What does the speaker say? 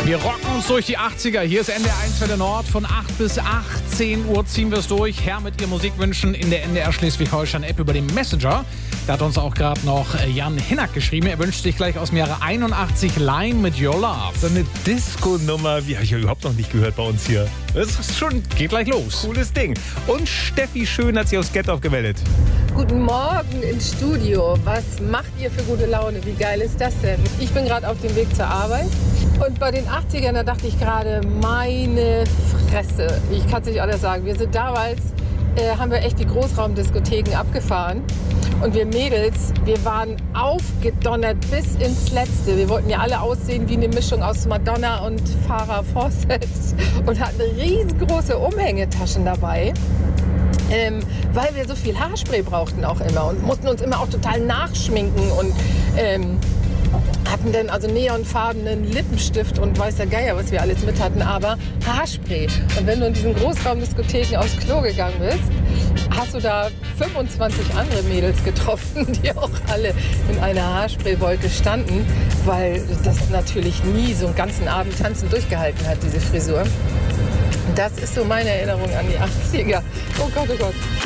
Wir rocken uns durch die 80er. Hier ist NDR 1 Welle Nord. Von 8 bis 18 Uhr ziehen wir es durch. Her mit Ihren Musikwünschen in der NDR Schleswig-Holstein-App über den Messenger. Da hat uns auch gerade noch Jan Hinnack geschrieben. Er wünscht sich gleich aus dem Jahre 81 Line mit Your Love. So eine Disco-Nummer, die habe ich ja überhaupt noch nicht gehört bei uns hier. Das ist schon, geht gleich los. Cooles Ding. Und Steffi Schön hat sich aus Gettorf gemeldet. Guten Morgen ins Studio. Was macht ihr für gute Laune? Wie geil ist das denn? Ich bin gerade auf dem Weg zur Arbeit. Und bei den 80ern, da dachte ich gerade, meine Fresse. Ich kann es nicht anders sagen. Wir sind damals, haben wir echt die Großraumdiskotheken abgefahren. Und wir Mädels, wir waren aufgedonnert bis ins Letzte. Wir wollten ja alle aussehen wie eine Mischung aus Madonna und Farrah Fawcett und hatten riesengroße Umhängetaschen dabei. Weil wir so viel Haarspray brauchten auch immer und mussten uns immer auch total nachschminken und hatten dann also neonfarbenen Lippenstift und weiß der Geier, was wir alles mit hatten, aber Haarspray. Und wenn du in diesen Großraumdiskotheken aufs Klo gegangen bist, hast du da 25 andere Mädels getroffen, die auch alle in einer Haarspraywolke standen, weil das natürlich nie so einen ganzen Abend tanzen durchgehalten hat, diese Frisur. Das ist so meine Erinnerung an die 80er. Oh Gott, oh Gott.